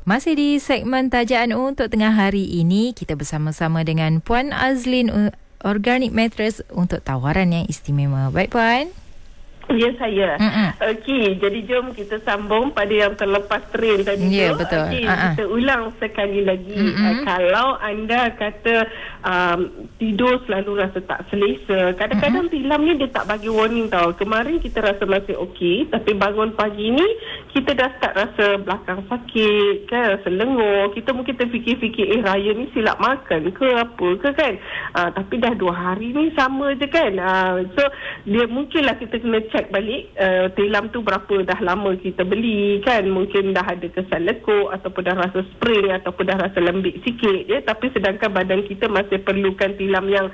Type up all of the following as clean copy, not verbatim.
Masih di segmen Tajaan untuk tengah hari ini, kita bersama-sama dengan Puan Azlin Organic Mattress untuk tawaran yang istimewa. Baik Puan? Ya, saya. Okey, jadi jom kita sambung pada yang terlepas train tadi. Ya, betul. Okey, kita ulang sekali lagi. Kalau anda kata tidur selalu rasa tak selesa, kadang-kadang tilam ni dia tak bagi warning tau. Kemarin kita rasa masih okey, tapi bangun pagi ni kita dah start rasa belakang sakit, kan, rasa lengur. Kita mungkin terfikir-fikir, raya ni silap makan ke apa ke, kan. Tapi dah 2 hari ni sama je, kan. So, dia mungkinlah kita kena check balik tilam tu berapa dah lama kita beli, kan. Mungkin dah ada kesan lekuk, ataupun dah rasa spring, ataupun dah rasa lembik sikit, ya. Tapi sedangkan badan kita masih perlukan tilam yang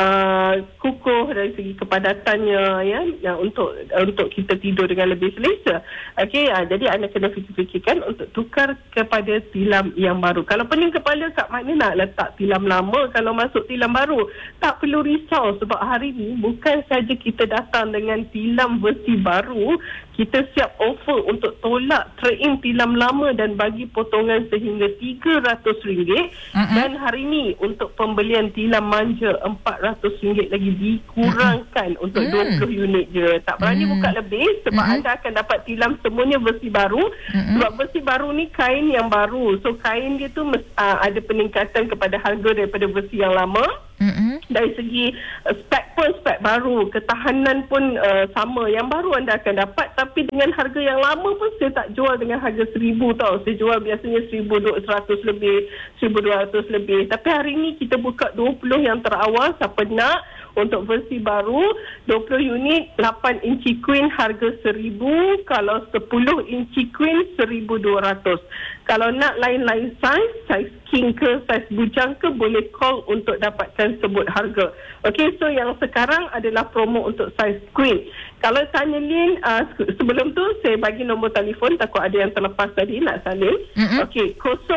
kukuh dari segi kepadatannya, ya, untuk kita tidur dengan lebih selesa. Okey, jadi anda kena fikir-fikirkan untuk tukar kepada tilam yang baru. Kalau pening kepala, kat mana nak letak tilam lama kalau masuk tilam baru? Tak perlu risau, sebab hari ni bukan saja kita datang dengan tilam versi baru, kita siap offer untuk tolak trade-in tilam lama dan bagi potongan sehingga RM300. Dan hari ni untuk pembelian tilam manja RM400 lagi dikurangkan untuk 20 unit je. Tak berani buka lebih sebab anda akan dapat tilam semuanya versi baru. Sebab versi baru ni kain yang baru, so kain dia tu ada peningkatan kepada harga daripada versi yang lama. Dari segi spek pun spek baru, ketahanan pun sama. Yang baru anda akan dapat, tapi dengan harga yang lama pun saya tak jual dengan harga RM1,000 tau. Saya jual biasanya RM1,100 lebih, RM1,200 lebih. Tapi hari ni kita buka 20 yang terawal. Siapa nak untuk versi baru, 20 unit 8 inci queen harga RM1,000. Kalau 10 inci queen RM1,200. Kalau nak lain-lain saiz king ke saiz bujang ke, boleh call untuk dapatkan sebut harga. Okey, so yang sekarang adalah promo untuk saiz queen. Kalau tanya Lin, sebelum tu saya bagi nombor telefon, takut ada yang terlepas tadi nak salin. Okey,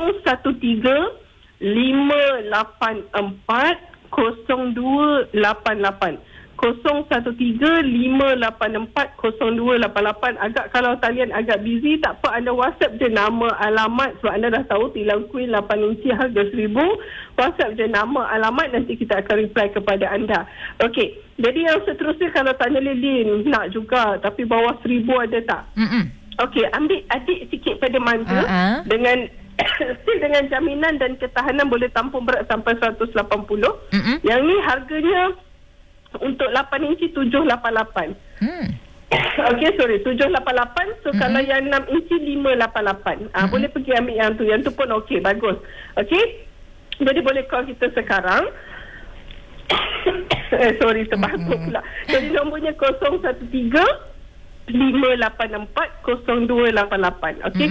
013-584-0288. 013-584-0288. Agak kalau talian agak busy, tak apa, anda WhatsApp je nama alamat, sebab anda dah tahu tilam queen 8 inci harga RM1,000. WhatsApp je nama alamat, nanti kita akan reply kepada anda. Okey, jadi yang seterusnya kalau tanya Lilin, nak juga tapi bawah RM1,000 ada tak? Okey, ambil adik sikit pada manja dengan still dengan jaminan dan ketahanan boleh tampung berat sampai 180. Yang ni harganya untuk 8 inci 788. Okey, sorry, 788. So kalau yang 6 inci 588. Boleh pergi ambil yang tu. Yang tu pun okey, bagus. Okey, jadi boleh call kita sekarang. Sorry, terbatuk pula. Jadi nombornya 013-584-0288. Okey,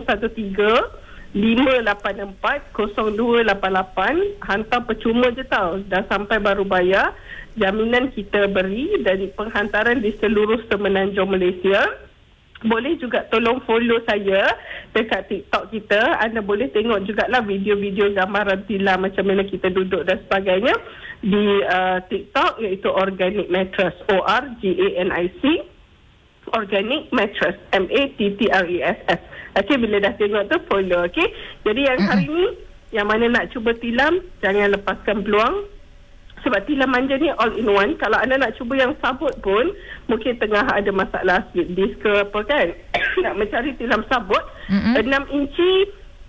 013-584-0288. Hantar percuma je tau. Dah sampai baru bayar. Jaminan kita beri dari penghantaran di seluruh Semenanjung Malaysia. Boleh juga tolong follow saya dekat TikTok kita. Anda boleh tengok jugalah video-video gambaran tilam macam mana kita duduk dan sebagainya di TikTok, iaitu Organic Mattress, ORGANIC Organic Mattress, MATTRESS. Okey, bila dah tengok tu follow. Okey, jadi yang hari ni yang mana nak cuba tilam, jangan lepaskan peluang. Sebab tilam manja ni all in one. Kalau anda nak cuba yang sabut pun, mungkin tengah ada masalah slip disc ke apa, kan. Nak mencari tilam sabut 6 inci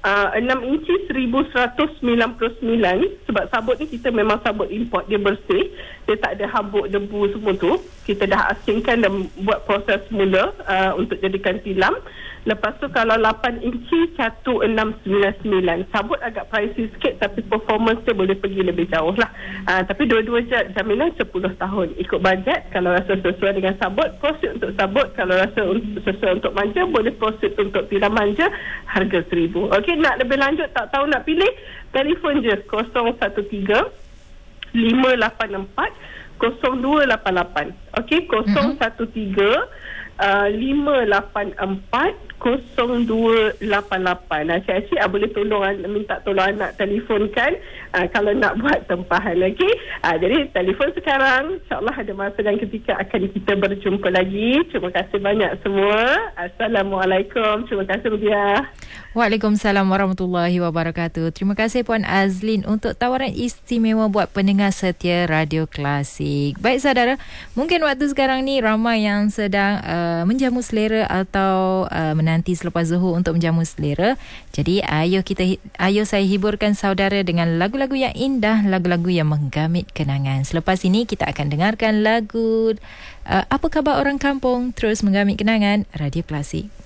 1199. Sebab sabut ni kita memang sabut import, dia bersih, dia tak ada habuk, debu semua tu. Kita dah asingkan dan buat proses semula untuk jadikan tilam. Lepas tu kalau 8 inci 1699. Sabut agak pricey sikit, tapi performance dia boleh pergi lebih jauh lah. Tapi dua-dua jaminan 10 tahun. Ikut bajet, kalau rasa sesuai dengan sabut, proceed untuk sabut. Kalau rasa sesuai untuk manja, boleh proceed untuk tilam manja harga RM1,000. Okey, nak lebih lanjut, tak tahu nak pilih, telefon je 013-584-0288. Okey, 013-584-0288. Cik-cik boleh tolong minta tolong anak telefonkan kalau nak buat tempahan. Okey, jadi telefon sekarang. InsyaAllah ada masa dan ketika akan kita berjumpa lagi. Terima kasih banyak semua. Assalamualaikum. Terima kasih Rubiah. Waalaikumsalam warahmatullahi wabarakatuh. Terima kasih Puan Azlin untuk tawaran istimewa buat pendengar setia Radio Klasik. Baik saudara, mungkin waktu sekarang ni ramai yang sedang menjamu selera atau menanti selepas Zuhur untuk menjamu selera. Jadi ayo saya hiburkan saudara dengan lagu-lagu yang indah, lagu-lagu yang menggamit kenangan. Selepas ini kita akan dengarkan lagu Apa Khabar Orang Kampung, terus menggamit kenangan Radio Klasik.